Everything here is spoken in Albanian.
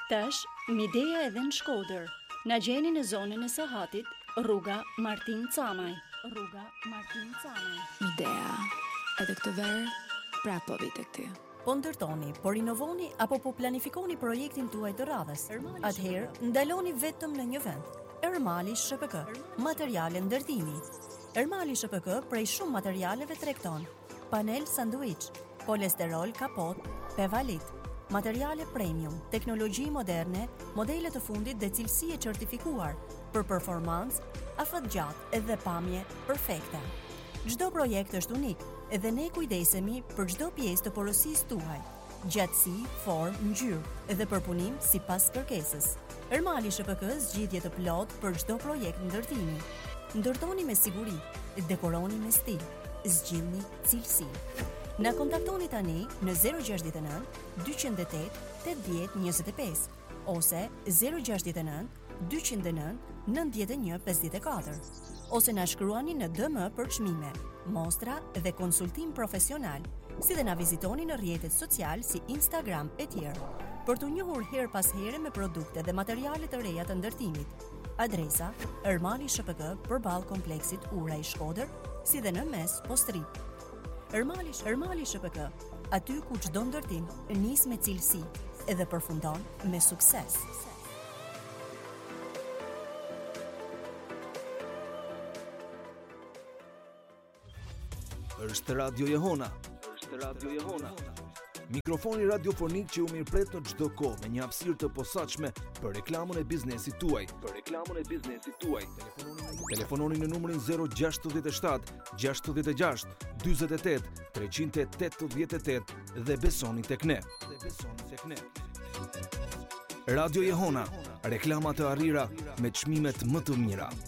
Tash, Midea edhe në Shkodër. Na gjeni në zonën e Sahatit, rruga Martin Camaj. Midea, edhe këtë verë, prapo vi tek ty. Po ndërtoni, po rinovoni apo po planifikoni projektin tuaj të radhës. Atëherë, ndaloni vetëm në një vend. Ermali SHPK, materiale ndërtimi. Ermali SHPK prej shumë materialeve tregton: panel sanduiç, polesterol kapot, pevalit, materiale premium, teknologji moderne, modele të fundit dhe cilësi e certifikuar për performancë, afat gjatë edhe pamje perfekte. Çdo projekt është unik, edhe ne kujdesemi për çdo pjesë të porosisë tuaj, gjatësi, formë, ngjyrë edhe përpunim sipas kërkesës. Ermali SHPK zgjidhje të plotë për çdo projekt ndërtimi. Ndërtoni me siguri, dekoroni me stil, zgjidhni cilësi. Na kontaktoni tani në 069 208 8025 ose 069 209 9154 ose na shkruani në DM për çmime, mostra dhe konsultim profesional, si dhe na vizitoni në rrjetet social si Instagram e tjerë, për të njohur her pas here me produkte dhe materiale të reja të ndërtimit. Adresa: Ermali SHPK përballë kompleksit Ura i Shkodër, si dhe në mes Postrit. Ermali SHPK, aty ku çdo ndërtim nis me cilësi edhe përfundon me sukses. Është Radio Jehona. Mikrofoni radiofonik që u mirëpret në çdo kohë me një hapësirë të posaçme për reklamën e biznesit tuaj. Telefononi në numrin 067 66 48 388 dhe besoni tek ne. Radio Jehona, reklama të arrira me çmimet më të mira.